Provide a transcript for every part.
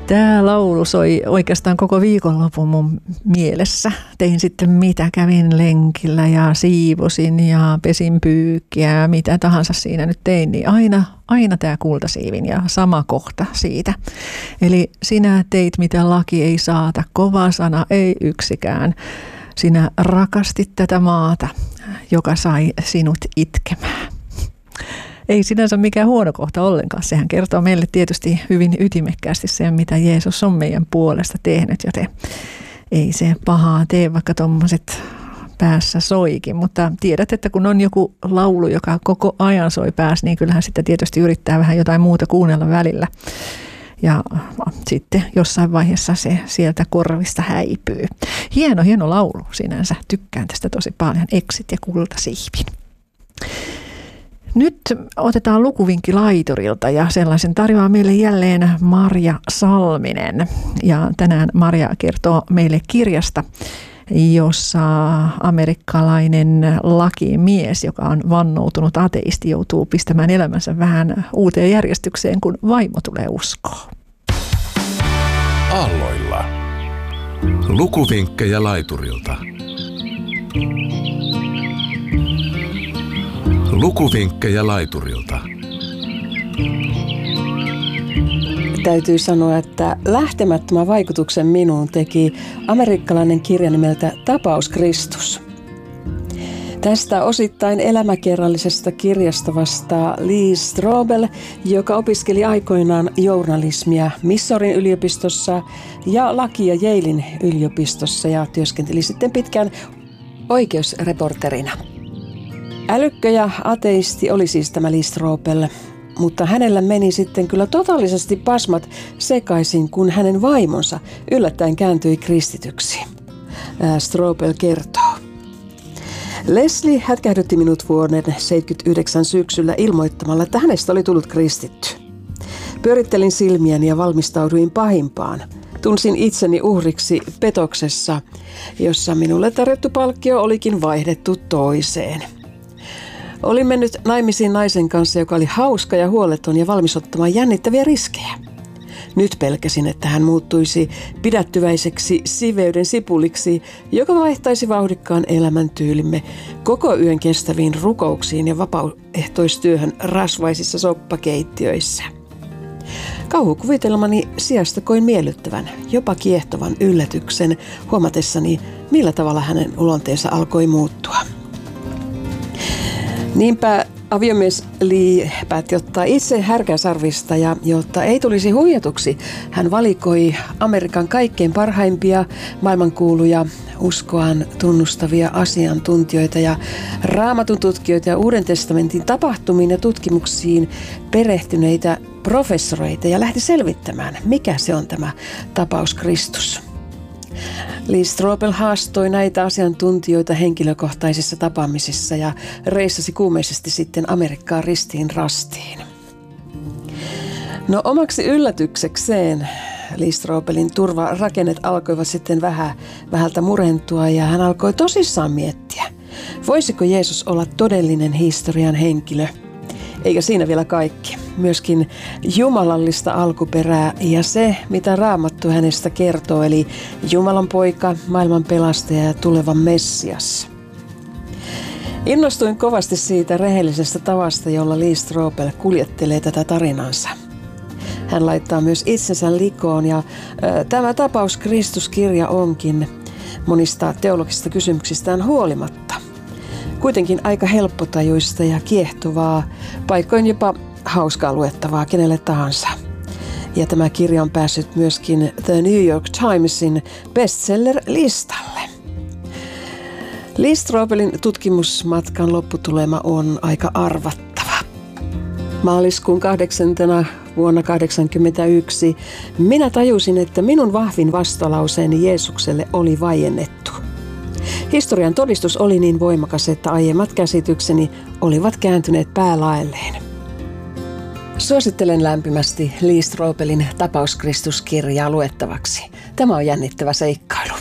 Tämä laulu soi oikeastaan koko viikonlopun mun mielessä. Tein sitten mitä, kävin lenkillä ja siivosin ja pesin pyykkiä ja mitä tahansa siinä nyt tein, niin aina tämä kultasiivin ja sama kohta siitä. Eli sinä teit mitä laki ei saata, kova sana ei yksikään. Sinä rakastit tätä maata, joka sai sinut itkemään. Ei sinänsä mikään huono kohta ollenkaan. Sehän kertoo meille tietysti hyvin ytimekkäästi sen, mitä Jeesus on meidän puolesta tehnyt, joten ei se pahaa tee, vaikka tommoset päässä soikin. Mutta tiedät, että kun on joku laulu, joka koko ajan soi päässä, niin kyllähän sitä tietysti yrittää vähän jotain muuta kuunnella välillä. Ja sitten jossain vaiheessa se sieltä korvista häipyy. Hieno laulu sinänsä. Tykkään tästä tosi paljon. Exit ja kultasiivin. Nyt otetaan lukuvinkki laiturilta ja sellaisen tarjoaa meille jälleen Marja Salminen. Ja tänään Marja kertoo meille kirjasta, jossa amerikkalainen lakimies, joka on vannoutunut ateisti, joutuu pistämään elämänsä vähän uuteen järjestykseen, kun vaimo tulee uskoon. Aalloilla. Lukuvinkkejä laiturilta. Lukuvinkkejä laiturilta. Täytyy sanoa, että lähtemättömän vaikutuksen minuun teki amerikkalainen kirja nimeltä Tapaus Kristus. Tästä osittain elämäkerrallisesta kirjasta vastaa Lee Strobel, joka opiskeli aikoinaan journalismia Missourin yliopistossa ja lakia Yalein yliopistossa ja työskenteli sitten pitkään oikeusreporterina. Älykkö ja ateisti oli siis tämä Lee Strobel, mutta hänellä meni sitten kyllä totaalisesti pasmat sekaisin, kun hänen vaimonsa yllättäen kääntyi kristityksi. Strobel kertoo. Leslie hätkähdytti minut vuoden 1979 syksyllä ilmoittamalla, että hänestä oli tullut kristitty. Pyörittelin silmiäni ja valmistauduin pahimpaan. Tunsin itseni uhriksi petoksessa, jossa minulle tarjottu palkkio olikin vaihdettu toiseen. Olin mennyt naimisiin naisen kanssa, joka oli hauska ja huoleton ja valmis ottamaan jännittäviä riskejä. Nyt pelkäsin, että hän muuttuisi pidättyväiseksi siveyden sipuliksi, joka vaihtaisi vauhdikkaan elämäntyylimme koko yön kestäviin rukouksiin ja vapaaehtoistyöhön rasvaisissa soppakeittiöissä. Kauhukuvitelmani sijasta koin miellyttävän, jopa kiehtovan yllätyksen huomatessani, millä tavalla hänen luonteensa alkoi muuttua. Niinpä aviomies Lee päätti ottaa itse härkää sarvista ja jotta ei tulisi huijatuksi, hän valikoi Amerikan kaikkein parhaimpia maailmankuuluja, uskoaan tunnustavia asiantuntijoita ja raamatun tutkijoita ja Uuden testamentin tapahtumiin ja tutkimuksiin perehtyneitä professoreita ja lähti selvittämään, mikä se on tämä tapaus Kristus. Lee Strobel haastoi näitä asiantuntijoita henkilökohtaisissa tapaamisissa ja reissasi kuumeisesti sitten Amerikkaan ristiin rastiin. No omaksi yllätyksekseen Lee Strobelin turvarakennet alkoivat sitten vähältä murentua ja hän alkoi tosissaan miettiä, voisiko Jeesus olla todellinen historian henkilö. Eikä siinä vielä kaikki. Myöskin jumalallista alkuperää ja se, mitä Raamattu hänestä kertoo, eli Jumalan poika, maailman pelastaja ja tuleva Messias. Innostuin kovasti siitä rehellisestä tavasta, jolla Lee Strobel kuljettelee tätä tarinansa. Hän laittaa myös itsensä likoon ja tämä Tapaus Kristus-kirja onkin monista teologisista kysymyksistään huolimatta kuitenkin aika helppotajuista ja kiehtovaa, paikoin jopa hauskaa luettavaa kenelle tahansa. Ja tämä kirja on päässyt myöskin The New York Timesin bestseller-listalle. Lee Strobelin tutkimusmatkan lopputulema on aika arvattava. Maaliskuun 8. vuonna 1981 minä tajusin, että minun vahvin vastalauseeni Jeesukselle oli vaiennettu. Historian todistus oli niin voimakas, että aiemmat käsitykseni olivat kääntyneet päälaelleen. Suosittelen lämpimästi Lee Strobelin Tapaus Kristus-kirjaa luettavaksi. Tämä on jännittävä seikkailu.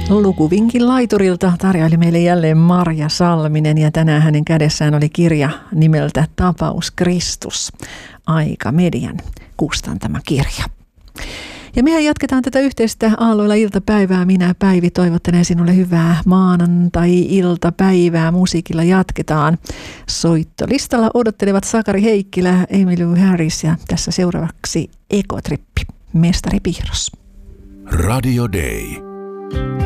Lukuvinkin laiturilta tarjoili meille jälleen Marja Salminen ja tänään hänen kädessään oli kirja nimeltä Tapaus Kristus, Aika Median kustantama kirja. Ja mehän jatketaan tätä yhteistä aalloilla iltapäivää. Minä Päivi toivottelen sinulle hyvää maanantai-iltapäivää. Musiikilla jatketaan. Soittolistalla odottelevat Sakari Heikkilä, Emmylou Harris ja tässä seuraavaksi Ekotrippi, Mestari Piirros. Radio Day.